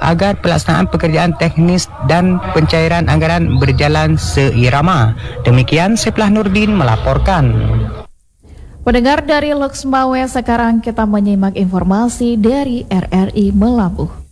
agar pelaksanaan pekerjaan teknis dan pencairan anggaran berjalan seirama. Demikian Seplah Nurdin melaporkan. Pendengar dari Loksmawe, sekarang kita menyimak informasi dari RRI Melabuh.